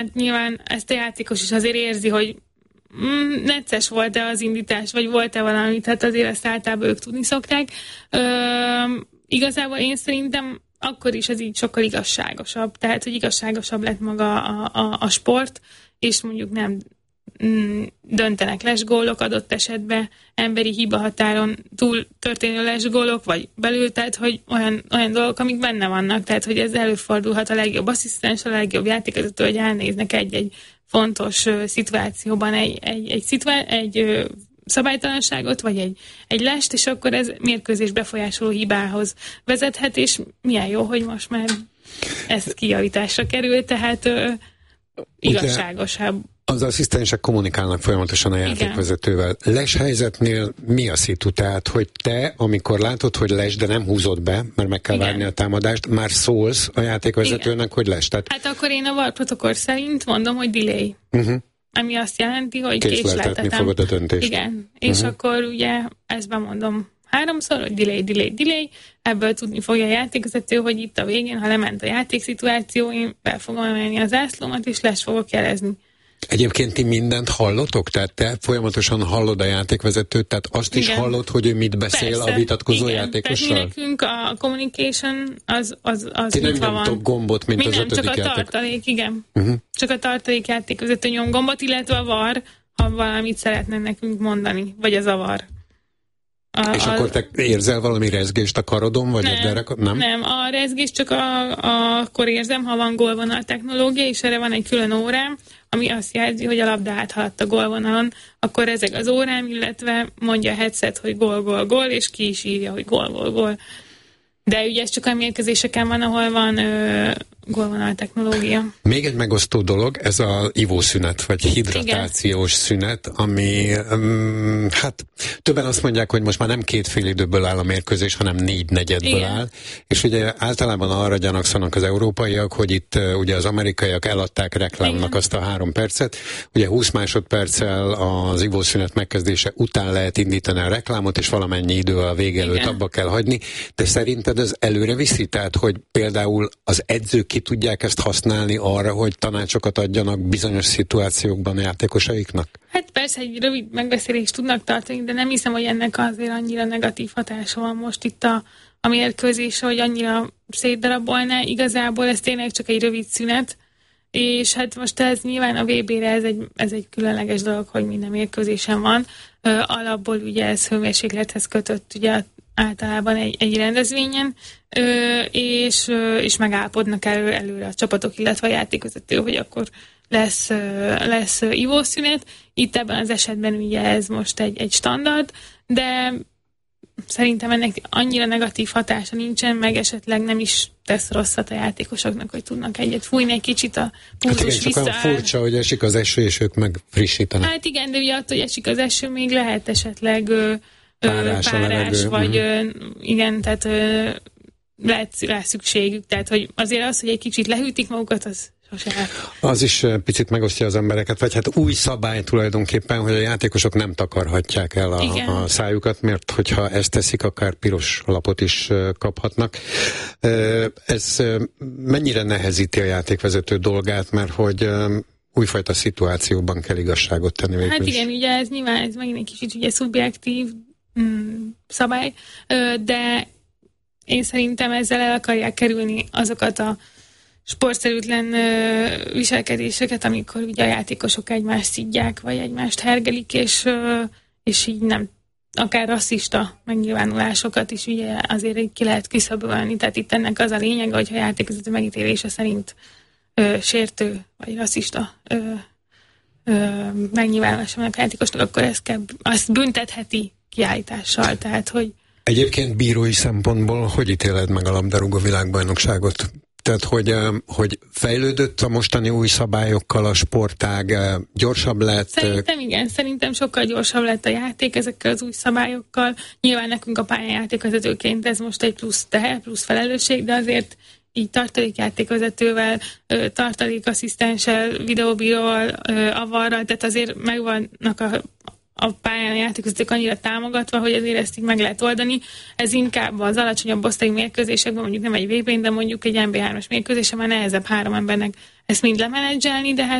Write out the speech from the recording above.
Nyilván ezt a játékos is azért érzi, hogy necces volt-e az indítás, vagy volt-e valami, tehát azért ezt általában ők tudni szokták. Igazából én szerintem akkor is ez így sokkal igazságosabb, tehát hogy igazságosabb lett maga a sport, és mondjuk nem döntenek lesgólok adott esetben, emberi hiba határon túl történő lesgólok, vagy belül, tehát hogy olyan dolgok, amik benne vannak, tehát hogy ez előfordulhat a legjobb asszisztens, a legjobb játékvezető, hogy elnéznek egy fontos szituációban egy szabálytalanságot, vagy egy lest, és akkor ez mérkőzés befolyásoló hibához vezethet, és milyen jó, hogy most már ez kijavításra kerül, tehát igazságosabb. Az asszisztensek kommunikálnak folyamatosan a játékvezetővel. Leshelyzetnél mi a szitu? Tehát, hogy te, amikor látod, hogy les, de nem húzod be, mert meg kell várni a támadást, már szólsz a játékvezetőnek, hogy les. Tehát... Hát akkor én a VAR protokoll szerint mondom, hogy delay. Ami azt jelenti, hogy késleltetni fogod a döntést. Igen. És akkor ugye ezt bemondom 3-szor, hogy delay, ebből tudni fogja a játékvezető, hogy itt a végén, ha lement a játékszituáció, én be fogom emelni az zászlómat, és les fogok jelezni. Egyébként ti mindent hallotok? Tehát te folyamatosan hallod a játékvezetőt, tehát azt is hallod, hogy ő mit beszél a vitatkozó játékossal? Tehát nekünk a communication az ti nem nyomtok gombot, mint az ötödik játék. Csak a tartalék, igen. Csak a tartalék játékvezető nyom gombot, illetve a VAR, ha valamit szeretne nekünk mondani, vagy az a VAR. És akkor te érzel valami rezgést a karodon, vagy a derekon? Nem, a rezgést csak akkor érzem, ha van gólvonal technológia, és erre van egy külön órám, ami azt jelzi, hogy a labda áthaladt a gólvonalon, akkor ezek az órám, illetve mondja a headset, hogy gól, és ki is írja, hogy gól. De ugye ez csak a mérkőzéseken van, ahol van gólvonal technológia. Még egy megosztó dolog, ez a ivószünet, vagy hidratációs szünet, ami hát többen azt mondják, hogy most már nem két fél időből áll a mérkőzés, hanem 4/4 áll, és ugye általában arra gyanakszanak az európaiak, hogy itt ugye az amerikaiak eladták reklámnak azt a 3 percet, ugye 20 másodperccel az ivószünet megkezdése után lehet indítani a reklámot, és valamennyi idő a vége előtt abba kell hagyni, de szerinted ez előre viszi? Tehát, hogy például az edzők ki tudják ezt használni arra, hogy tanácsokat adjanak bizonyos szituációkban a játékosaiknak? Hát persze egy rövid megbeszélést tudnak tartani, de nem hiszem, hogy ennek azért annyira negatív hatása van most itt a mérkőzésre, hogy annyira szétdarabolná. Igazából ez tényleg csak egy rövid szünet, és hát most ez nyilván a VB-re ez egy különleges dolog, hogy minden mérkőzésen van. Alapból ugye ez hőmérséklethez kötött ugye általában egy rendezvényen, és megállapodnak előre a csapatok, illetve a játékvezető, hogy akkor lesz ivószünet. Itt ebben az esetben ugye ez most egy standard, de szerintem ennek annyira negatív hatása nincsen, meg esetleg nem is tesz rosszat a játékosoknak, hogy tudnak egyet fújni egy kicsit a pulzus visszaáll. Csak olyan furcsa, hogy esik az eső, és ők meg frissítenek. Hát igen, de ugye attól, hogy esik az eső, még lehet esetleg párás vagy igen, tehát lehet rá szükségük, tehát hogy azért az, hogy egy kicsit lehűtik magukat, az sose. Az is picit megosztja az embereket, vagy hát új szabály tulajdonképpen, hogy a játékosok nem takarhatják el a szájukat, mert hogyha ezt teszik, akár piros lapot is kaphatnak. Ez mennyire nehezíti a játékvezető dolgát, mert hogy újfajta szituációban kell igazságot tenni végül. Hát igen, ugye ez nyilván ez megint egy kicsit ugye szubjektív szabály, de én szerintem ezzel el akarják kerülni azokat a sportszerűtlen viselkedéseket, amikor ugye a játékosok egymást szidják, vagy egymást hergelik, és így nem akár rasszista megnyilvánulásokat is ugye azért ki lehet küszöbölni. Tehát itt ennek az a lényeg, hogyha a játékvezető megítélése szerint sértő, vagy rasszista megnyilvánulása a játékosnak, akkor azt büntetheti kiállítással. Tehát, hogy egyébként bírói szempontból hogy ítéled meg a labdarúgó világbajnokságot? Tehát, hogy fejlődött a mostani új szabályokkal a sportág, gyorsabb lett? Szerintem sokkal gyorsabb lett a játék ezekkel az új szabályokkal. Nyilván nekünk a pályájátékvezetőként ez most egy plusz teher, plusz felelősség, de azért így tartalékjátékvezetővel, tartalékasszisztenssel, videóbíróval, avarral, tehát azért megvannak a pályán a játékvezetők annyira támogatva, hogy azért ezt így meg lehet oldani. Ez inkább az alacsonyabb osztályi mérkőzésekben, mondjuk nem egy VB-n, de mondjuk egy NB3-as mérkőzésen már nehezebb 3 embernek ezt mind lemenedzselni, de hát